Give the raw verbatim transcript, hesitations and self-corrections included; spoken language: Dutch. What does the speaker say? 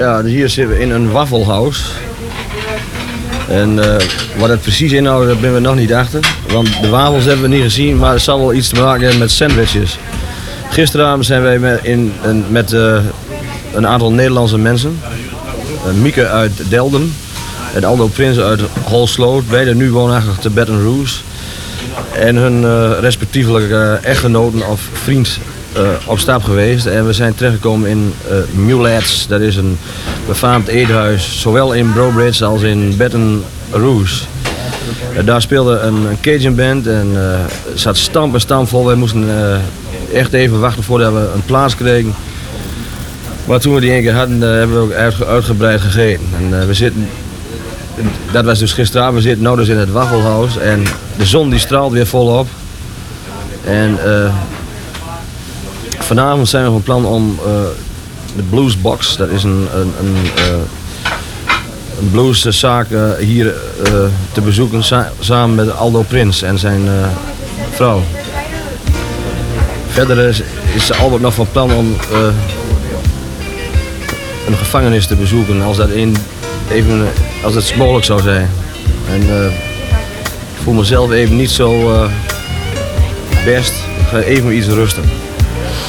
Ja, hier zitten we in een waffelhuis. En uh, wat het precies inhoudt, daar ben we nog niet achter. Want de wafels hebben we niet gezien, maar het zal wel iets te maken hebben met sandwiches. Gisteravond zijn wij met, in, in, met uh, een aantal Nederlandse mensen. Uh, Mieke uit Delden en Aldo Prins uit Holsloot. Beide nu woonachtig te Baton Rouge. En hun uh, respectievelijk uh, echtgenoten of vriend uh, op stap geweest. En we zijn terechtgekomen in uh, Mulettes. Dat is een befaamd eethuis, zowel in Brobridge als in Baton Rouge. Uh, daar speelde een, een Cajun band en uh, het zat stamp en stampvol. Wij moesten uh, echt even wachten voordat we een plaats kregen. Maar toen we die één keer hadden, uh, hebben we ook uitge uitgebreid gegeten. En, uh, we zitten, dat was dus gisteravond, we zitten nu dus in het waffelhuis en de zon die straalt weer volop. En uh, vanavond zijn we van plan om uh, de Bluesbox, dat is een, een, een, uh, een blueszaak uh, hier uh, te bezoeken sa samen met Aldo Prins en zijn uh, vrouw. Verder is, is Albert nog van plan om uh, een gevangenis te bezoeken als dat in, even, als het mogelijk zou zijn. En uh, ik voel mezelf even niet zo uh, best. Ik ga even iets rusten.